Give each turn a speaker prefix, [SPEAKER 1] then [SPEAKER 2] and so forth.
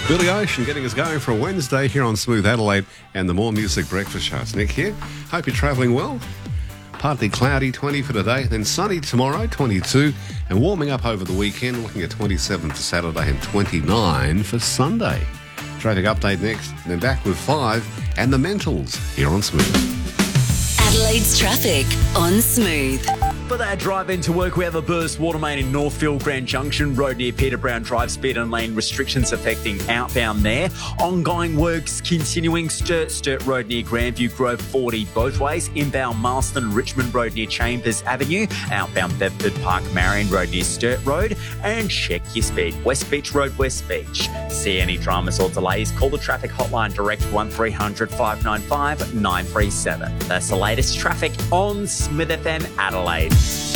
[SPEAKER 1] Billy Ocean getting us going for a Wednesday here on Smooth Adelaide and the More Music Breakfast Show. It's Nick here. Hope you're travelling well. Partly cloudy, 20 for today, then sunny tomorrow, 22, and warming up over the weekend, looking at 27 for Saturday and 29 for Sunday. Traffic update next, and then back with 5 and the Mentals here on Smooth.
[SPEAKER 2] Adelaide's traffic on Smooth.
[SPEAKER 3] For that drive into work, we have a burst water main in Northfield Grand Junction, road near Peter Brown Drive, speed and lane restrictions affecting outbound there. Ongoing works continuing, Sturt Road near Grandview Grove 40 both ways, inbound Marston Richmond Road near Chambers Avenue, outbound Bedford Park Marion Road near Sturt Road, and check your speed. West Beach Road, West Beach. See any dramas or delays, call the traffic hotline direct 1300 595 937. That's the latest traffic on Smith FM Adelaide.